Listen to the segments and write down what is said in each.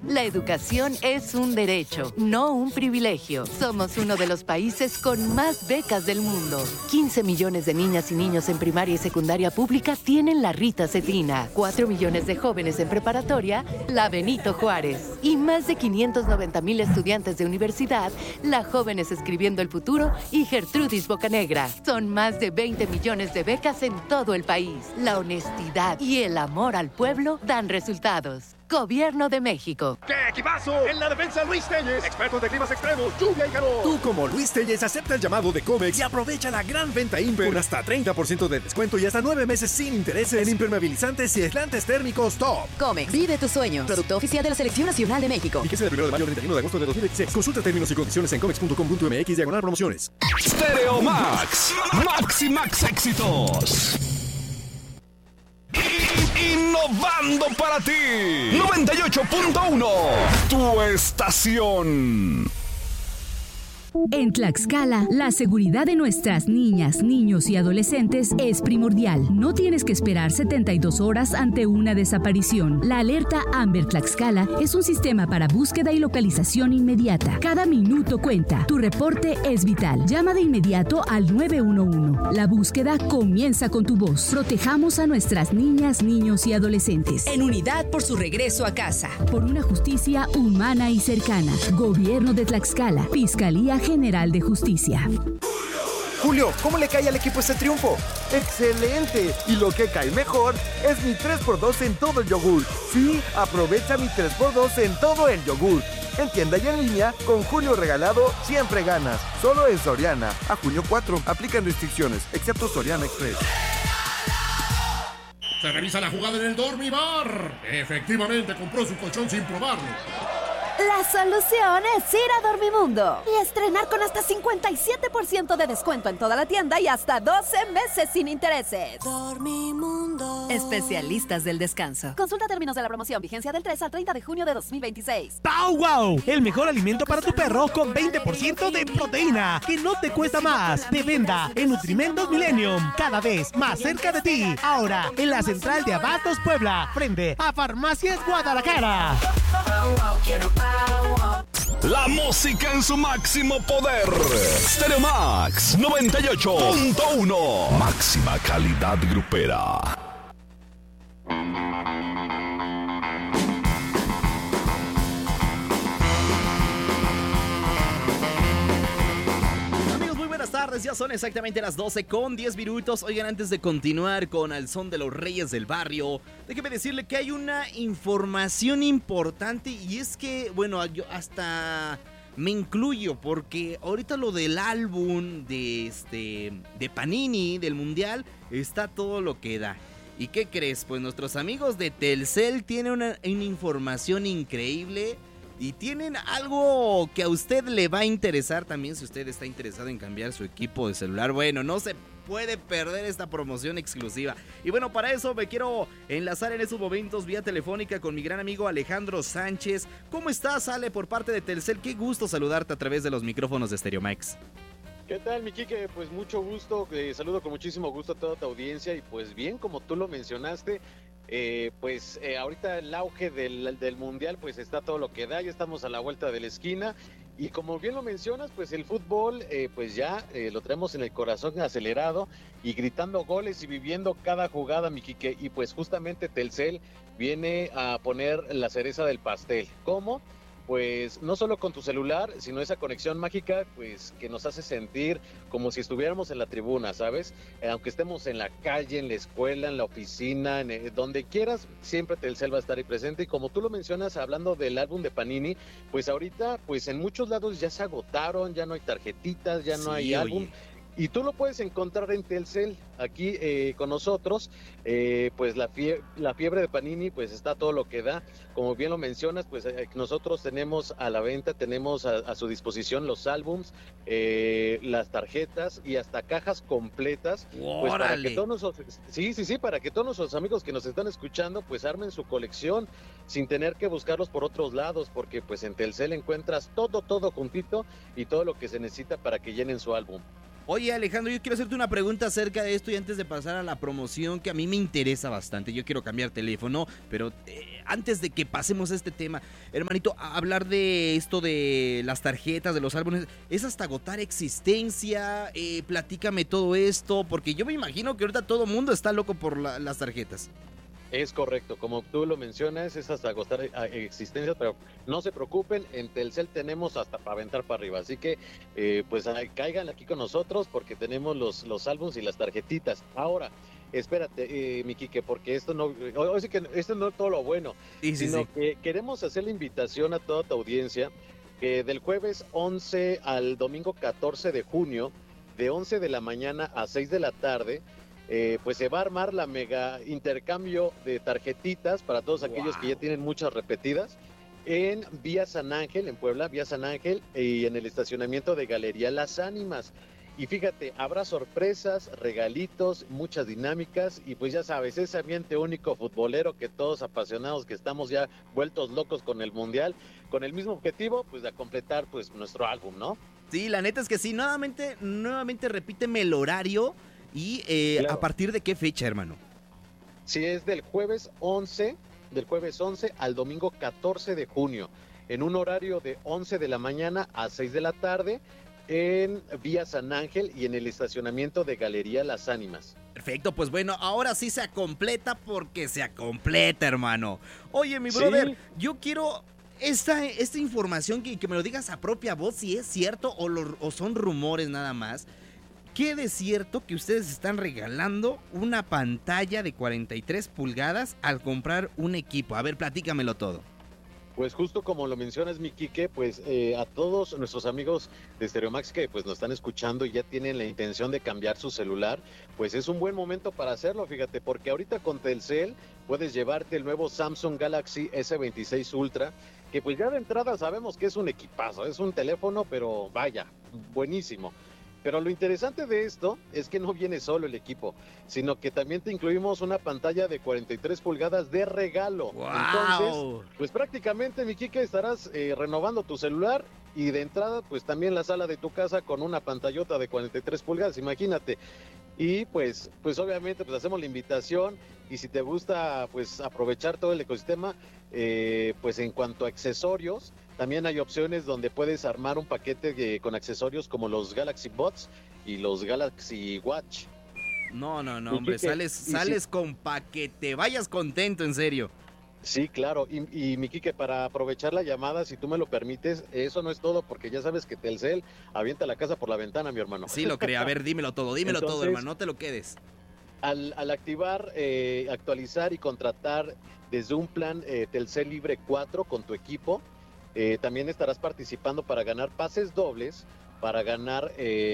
La educación es un derecho, no un privilegio. Somos uno de los países con más becas del mundo. 15 millones de niñas y niños en primaria y secundaria pública tienen la Rita Cetina. 4 millones de jóvenes en preparatoria, la Benito Juárez. Y más de 590,000 estudiantes de universidad, la Jóvenes Escribiendo el Futuro y Gertrudis Bocanegra. Son más de 20 millones de becas en todo el país. La honestidad y el amor al pueblo dan resultados. Gobierno de México. ¡Qué equipazo! En la defensa, Luis Telles. Expertos de climas extremos, lluvia y calor. Tú, como Luis Telles, acepta el llamado de Comex y aprovecha la gran venta Imper con hasta 30% de descuento y hasta 9 meses sin intereses en impermeabilizantes y aislantes térmicos top. Comex, vive tus sueños. Producto oficial de la Selección Nacional de México. Fíjese del 1 de mayo al 31 de agosto de 2016. Consulta términos y condiciones en comex.com.mx/promociones. Stereo Max. Max éxitos. Innovando para ti. 98.1. Tu estación. En Tlaxcala, la seguridad de nuestras niñas, niños y adolescentes es primordial. No tienes que esperar 72 horas ante una desaparición. La alerta Amber Tlaxcala es un sistema para búsqueda y localización inmediata. Cada minuto cuenta. Tu reporte es vital. Llama de inmediato al 911. La búsqueda comienza con tu voz. Protejamos a nuestras niñas, niños y adolescentes. En unidad por su regreso a casa. Por una justicia humana y cercana. Gobierno de Tlaxcala. Fiscalía General de Justicia. Julio, ¿cómo le cae al equipo este triunfo? ¡Excelente! Y lo que cae mejor es mi 3x2 en todo el yogur. Sí, aprovecha mi 3x2 en todo el yogur. En tienda y en línea, con Julio regalado, siempre ganas. Solo en Soriana. A junio 4. Aplican restricciones, excepto Soriana Express. Se revisa la jugada en el Dormibar. Efectivamente, compró su colchón sin probarlo. La solución es ir a Dormimundo y estrenar con hasta 57% de descuento en toda la tienda y hasta 12 meses sin intereses. Dormimundo. Especialistas del descanso. Consulta términos de la promoción. Vigencia del 3 al 30 de junio de 2026. ¡Pau Wow! El mejor alimento para tu perro con 20% de proteína que no te cuesta más. De venta en Nutrimentos Millennium. Cada vez más cerca de ti. Ahora en la central de Abatos Puebla. Frente a Farmacias Guadalajara. La música en su máximo poder. Stereo Max 98.1. Máxima calidad grupera. Buenas tardes, ya son exactamente las 12:10. Oigan, antes de continuar con Al Son de los Reyes del Barrio, déjeme decirle que hay una información importante y es que, bueno, yo hasta me incluyo porque ahorita lo del álbum de Panini del Mundial está todo lo que da. ¿Y qué crees? Pues nuestros amigos de Telcel tienen una información increíble. Y tienen algo que a usted le va a interesar también si usted está interesado en cambiar su equipo de celular. Bueno, no se puede perder esta promoción exclusiva. Y bueno, para eso me quiero enlazar en estos momentos vía telefónica con mi gran amigo Alejandro Sánchez. ¿Cómo estás, Ale, por parte de Telcel? Qué gusto saludarte a través de los micrófonos de Stereo Max. ¿Qué tal, mi Quique? Pues mucho gusto, saludo con muchísimo gusto a toda tu audiencia y pues bien, como tú lo mencionaste, ahorita el auge del Mundial pues está todo lo que da, ya estamos a la vuelta de la esquina y como bien lo mencionas, pues el fútbol pues ya lo tenemos en el corazón acelerado y gritando goles y viviendo cada jugada, mi Quique, y pues justamente Telcel viene a poner la cereza del pastel. ¿Cómo? Pues no solo con tu celular, sino esa conexión mágica, pues que nos hace sentir como si estuviéramos en la tribuna, ¿sabes? Aunque estemos en la calle, en la escuela, en la oficina, donde quieras, siempre Telcel va a estar ahí presente. Y como tú lo mencionas, hablando del álbum de Panini, pues ahorita, pues en muchos lados ya se agotaron, ya no hay tarjetitas, ya no hay álbum. Y tú lo puedes encontrar en Telcel, aquí con nosotros, pues la fiebre de Panini pues está todo lo que da. Como bien lo mencionas, pues nosotros tenemos a la venta, tenemos a su disposición los álbums, las tarjetas y hasta cajas completas. Pues para que todos para que todos nuestros amigos que nos están escuchando pues armen su colección sin tener que buscarlos por otros lados, porque pues en Telcel encuentras todo juntito y todo lo que se necesita para que llenen su álbum. Oye, Alejandro, yo quiero hacerte una pregunta acerca de esto y antes de pasar a la promoción que a mí me interesa bastante. Yo quiero cambiar teléfono, pero antes de que pasemos a este tema, hermanito, a hablar de esto de las tarjetas, de los álbumes, ¿es hasta agotar existencia? Platícame todo esto, porque yo me imagino que ahorita todo el mundo está loco por las tarjetas. Es correcto, como tú lo mencionas, es hasta costar existencia, pero no se preocupen, en Telcel tenemos hasta para aventar para arriba, así que pues caigan aquí con nosotros porque tenemos los álbumes y las tarjetitas. Ahora, espérate, mi Quique, porque esto no es todo lo bueno, sino que queremos hacer la invitación a toda tu audiencia que del jueves 11 al domingo 14 de junio, de 11 de la mañana a 6 de la tarde, pues se va a armar la mega intercambio de tarjetitas para todos aquellos que ya tienen muchas repetidas en Vía San Ángel, en Puebla, Vía San Ángel, y en el estacionamiento de Galería Las Ánimas. Y fíjate, habrá sorpresas, regalitos, muchas dinámicas y pues ya sabes, ese ambiente único futbolero que todos apasionados que estamos ya vueltos locos con el Mundial, con el mismo objetivo, pues de completar pues nuestro álbum, ¿no? Sí, la neta es que sí, nuevamente repíteme el horario. ¿Y claro. ¿A partir de qué fecha, hermano? Sí, es del jueves 11 al domingo 14 de junio, en un horario de 11 de la mañana a 6 de la tarde, en Vía San Ángel y en el estacionamiento de Galería Las Ánimas. Perfecto, pues bueno, ahora sí se completa porque se completa, hermano. Oye, mi brother, yo quiero esta información que me lo digas a propia voz, si es cierto o son rumores nada más. ¿Qué de cierto que ustedes están regalando una pantalla de 43 pulgadas al comprar un equipo? A ver, platícamelo todo. Pues justo como lo mencionas, mi Quique, pues a todos nuestros amigos de Stereomax que pues nos están escuchando y ya tienen la intención de cambiar su celular, pues es un buen momento para hacerlo, fíjate, porque ahorita con Telcel puedes llevarte el nuevo Samsung Galaxy S26 Ultra, que pues ya de entrada sabemos que es un equipazo, es un teléfono, pero vaya, buenísimo. Pero lo interesante de esto es que no viene solo el equipo, sino que también te incluimos una pantalla de 43 pulgadas de regalo. ¡Wow! Entonces, pues prácticamente, mi Kike, estarás renovando tu celular y de entrada, pues también la sala de tu casa con una pantallota de 43 pulgadas, imagínate. Y pues obviamente pues hacemos la invitación y si te gusta pues aprovechar todo el ecosistema, pues en cuanto a accesorios, también hay opciones donde puedes armar un paquete con accesorios como los Galaxy Buds y los Galaxy Watch. No, hombre, sales con paquete, vayas contento, en serio. Sí, claro, y mi Quique, para aprovechar la llamada, si tú me lo permites, eso no es todo, porque ya sabes que Telcel avienta la casa por la ventana, mi hermano. Sí, lo creo, a ver, dímelo todo, todo, hermano, no te lo quedes. Al activar, actualizar y contratar desde un plan Telcel Libre 4 con tu equipo, también estarás participando para ganar pases dobles, para ganar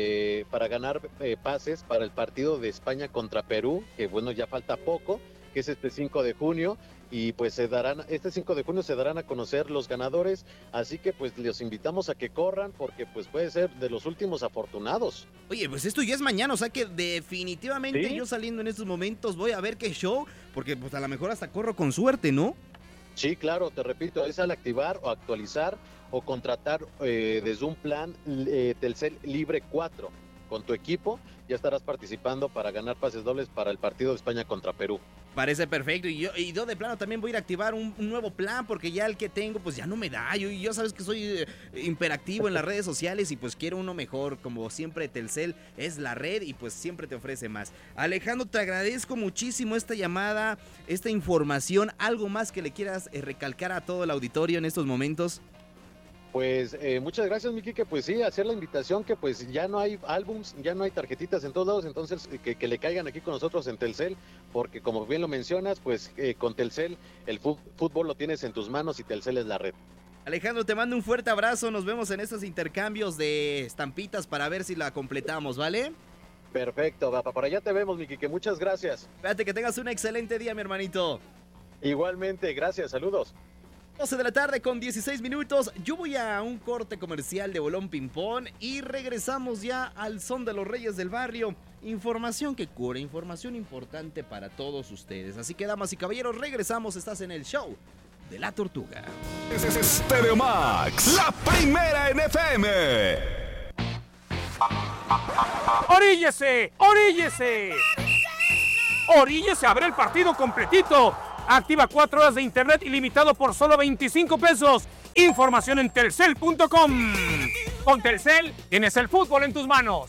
pases para el partido de España contra Perú, que bueno, ya falta poco, que es este 5 de junio, y pues este 5 de junio se darán a conocer los ganadores, así que pues los invitamos a que corran, porque pues puede ser de los últimos afortunados. Oye, pues esto ya es mañana, o sea que definitivamente ¿sí? Yo saliendo en estos momentos voy a ver qué show, porque pues a lo mejor hasta corro con suerte, ¿no? Sí, claro, te repito, es al activar o actualizar o contratar desde un plan Telcel Libre 4 con tu equipo, ya estarás participando para ganar pases dobles para el partido de España contra Perú. Parece perfecto, y yo de plano también voy a ir a activar un nuevo plan, porque ya el que tengo pues ya no me da, yo sabes que soy hiperactivo en las redes sociales y pues quiero uno mejor, como siempre Telcel es la red y pues siempre te ofrece más. Alejandro, te agradezco muchísimo esta llamada, esta información, algo más que le quieras recalcar a todo el auditorio en estos momentos. Pues muchas gracias, mi Quique, pues sí, hacer la invitación que pues ya no hay álbums, ya no hay tarjetitas en todos lados, entonces que le caigan aquí con nosotros en Telcel, porque como bien lo mencionas, pues con Telcel el fútbol lo tienes en tus manos y Telcel es la red. Alejandro, te mando un fuerte abrazo, nos vemos en estos intercambios de estampitas para ver si la completamos, ¿vale? Perfecto, por allá te vemos, mi Quique, muchas gracias. Espérate, que tengas un excelente día, mi hermanito. Igualmente, gracias, saludos. 12 de la tarde con 16 minutos, yo voy a un corte comercial de Bolón Ping Pong y regresamos ya al son de los Reyes del Barrio. Información que cura, información importante para todos ustedes. Así que, damas y caballeros, regresamos, estás en el show de La Tortuga. Es Stereomax, la primera en FM. ¡Oríllese! ¡Oríllese! ¡Oríllese a ver el partido completito! Activa 4 horas de internet ilimitado por solo 25 pesos. Información en telcel.com. Con Telcel tienes el fútbol en tus manos.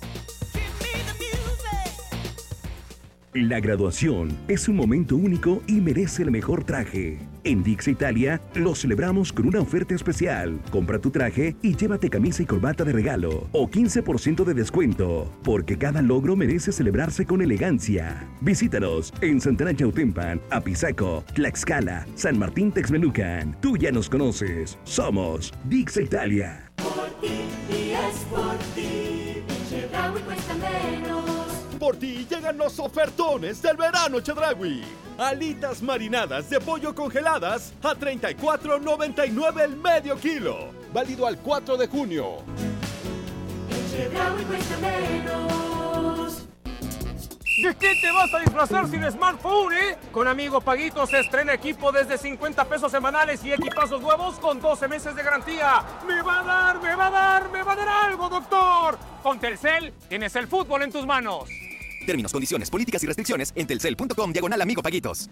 La graduación es un momento único y merece el mejor traje. En Dix Italia lo celebramos con una oferta especial. Compra tu traje y llévate camisa y corbata de regalo o 15% de descuento, porque cada logro merece celebrarse con elegancia. Visítanos en Santana Chautempan, Apizaco, Tlaxcala, San Martín Texmelucan. Tú ya nos conoces. Somos Dix Italia. Por ti y es por ti. Chedraui cuesta menos. Por ti llegan los ofertones del verano Chedraui. Alitas marinadas de pollo congeladas a $34.99 el medio kilo. Válido al 4 de junio. Chedraui cuesta menos. ¿De qué te vas a disfrazar sin smartphone, Con Amigo Paguito se estrena equipo desde 50 pesos semanales y equipazos nuevos con 12 meses de garantía. ¡Me va a dar algo, doctor! Con Telcel tienes el fútbol en tus manos. Términos, condiciones, políticas y restricciones en telcel.com/Amigo Paguitos.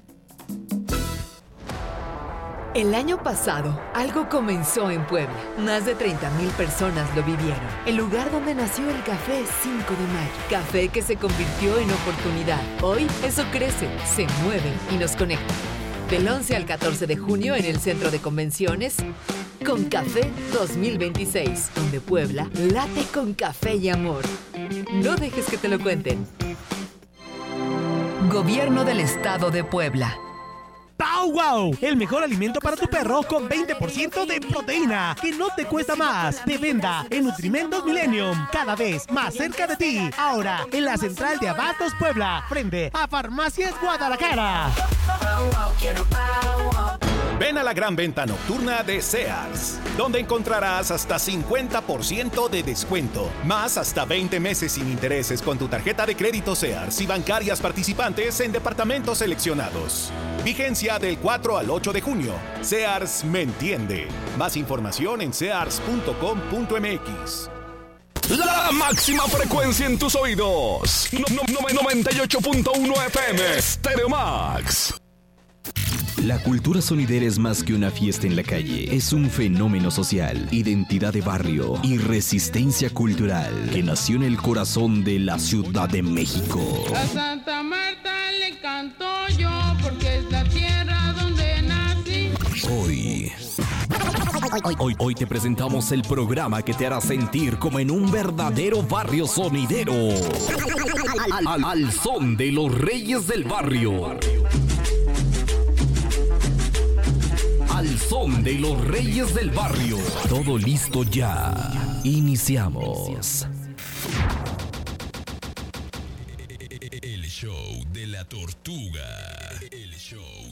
El año pasado, algo comenzó en Puebla. Más de 30,000 personas lo vivieron. El lugar donde nació el café 5 de mayo. Café que se convirtió en oportunidad. Hoy, eso crece, se mueve y nos conecta. Del 11 al 14 de junio en el Centro de Convenciones, Con Café 2026, donde Puebla late con café y amor. No dejes que te lo cuenten. Gobierno del Estado de Puebla. ¡Pau Wow! El mejor alimento para tu perro con 20% de proteína que no te cuesta más. De venta en Nutrimentos Millennium. Cada vez más cerca de ti. Ahora en la central de Abastos Puebla. Frente a Farmacias Guadalajara. Ven a la gran venta nocturna de Sears, donde encontrarás hasta 50% de descuento, más hasta 20 meses sin intereses con tu tarjeta de crédito Sears y bancarias participantes en departamentos seleccionados. Vigencia del 4 al 8 de junio. Sears me entiende. Más información en sears.com.mx. La máxima frecuencia en tus oídos. 98.1 FM. Stereo Max. La cultura sonidera es más que una fiesta en la calle. Es un fenómeno social, identidad de barrio y resistencia cultural que nació en el corazón de la Ciudad de México. A Santa Marta le canto yo porque es la tierra donde nací. Hoy te presentamos el programa que te hará sentir como en un verdadero barrio sonidero. Al son de los Reyes del Barrio. Al son de los Reyes del Barrio. Todo listo ya. Iniciamos. El show de la tortuga. El show